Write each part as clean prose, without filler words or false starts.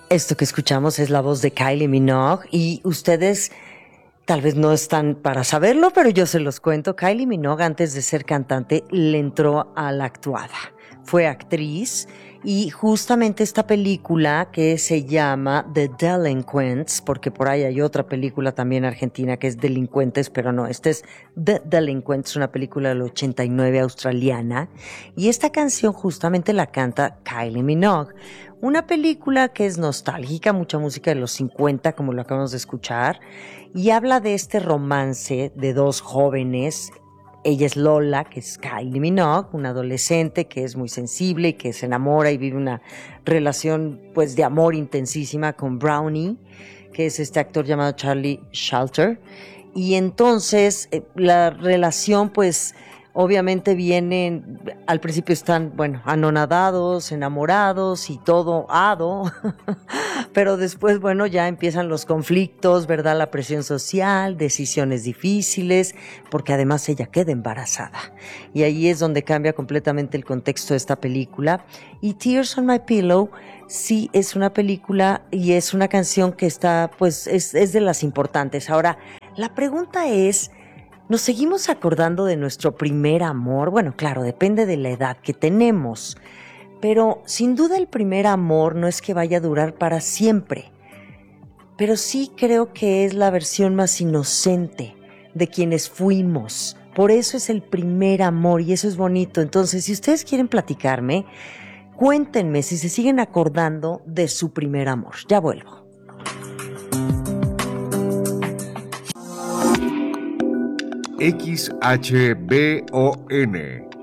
Esto que escuchamos es la voz de Kylie Minogue y ustedes tal vez no están para saberlo, pero yo se los cuento. Kylie Minogue, antes de ser cantante, le entró a la actuada. Fue actriz y justamente esta película que se llama The Delinquents, porque por ahí hay otra película también argentina que es Delincuentes, pero no, esta es The Delinquents, una película del 89 australiana, y esta canción justamente la canta Kylie Minogue. Una película que es nostálgica, mucha música de los 50, como lo acabamos de escuchar, y habla de este romance de dos jóvenes. Ella es Lola, que es Kylie Minogue, una adolescente que es muy sensible y que se enamora y vive una relación pues de amor intensísima con Brownie, que es este actor llamado Charlie Shelter. Y entonces la relación pues obviamente vienen, al principio están, bueno, anonadados, enamorados y todo hado, pero después, bueno, ya empiezan los conflictos, ¿verdad? La presión social, decisiones difíciles, porque además ella queda embarazada. Y ahí es donde cambia completamente el contexto de esta película. Y Tears on My Pillow sí es una película y es una canción que está, pues, es de las importantes. Ahora, la pregunta es, ¿nos seguimos acordando de nuestro primer amor? Bueno, claro, depende de la edad que tenemos, pero sin duda el primer amor no es que vaya a durar para siempre, pero sí creo que es la versión más inocente de quienes fuimos. Por eso es el primer amor y eso es bonito. Entonces, si ustedes quieren platicarme, cuéntenme si se siguen acordando de su primer amor. Ya vuelvo. XHBON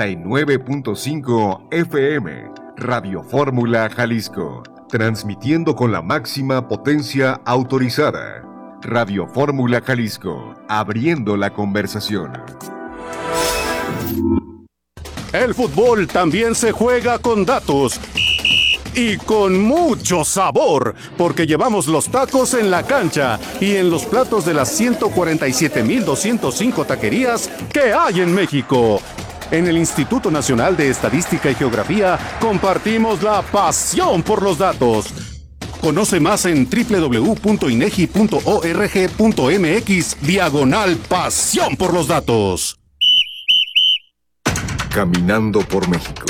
89.5 FM, Radio Fórmula Jalisco, transmitiendo con la máxima potencia autorizada. Radio Fórmula Jalisco, abriendo la conversación. El fútbol también se juega con datos. Y con mucho sabor, porque llevamos los tacos en la cancha y en los platos de las 147,205 taquerías que hay en México. En el Instituto Nacional de Estadística y Geografía compartimos la pasión por los datos. Conoce más en www.inegi.org.mx/pasión por los datos. Caminando por México.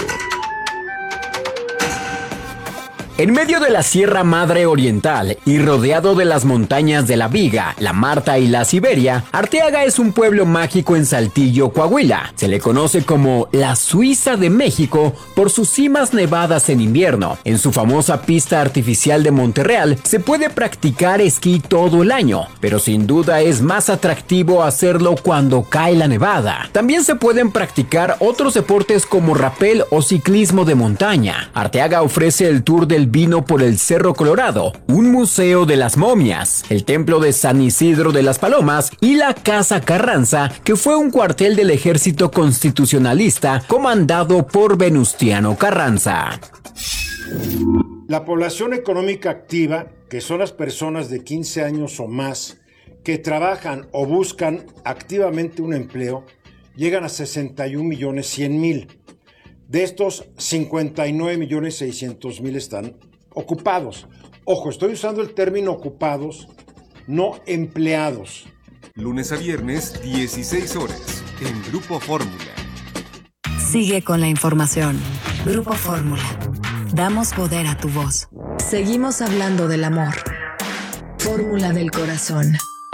En medio de la Sierra Madre Oriental y rodeado de las montañas de la Viga, la Marta y la Siberia, Arteaga es un pueblo mágico en Saltillo, Coahuila. Se le conoce como la Suiza de México por sus cimas nevadas en invierno. En su famosa pista artificial de Monterreal se puede practicar esquí todo el año, pero sin duda es más atractivo hacerlo cuando cae la nevada. También se pueden practicar otros deportes como rapel o ciclismo de montaña. Arteaga ofrece el Tour del Vino por el Cerro Colorado, un museo de las momias, el templo de San Isidro de las Palomas y la Casa Carranza, que fue un cuartel del ejército constitucionalista comandado por Venustiano Carranza. La población económica activa, que son las personas de 15 años o más que trabajan o buscan activamente un empleo, llegan a 61,100,000. De estos, 59,600,000 están ocupados. Ojo, estoy usando el término ocupados, no empleados. Lunes a viernes, 16 horas, en Grupo Fórmula. Sigue con la información. Grupo Fórmula. Damos poder a tu voz. Seguimos hablando del amor. Fórmula del corazón.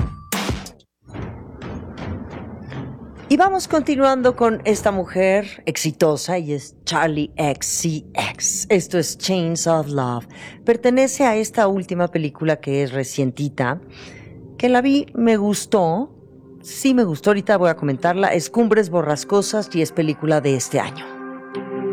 Y vamos continuando con esta mujer exitosa y es Charli XCX. Esto es Chains of Love. Pertenece a esta última película que es recientita, que la vi, me gustó. Sí me gustó, ahorita voy a comentarla. Es Cumbres Borrascosas y es película de este año.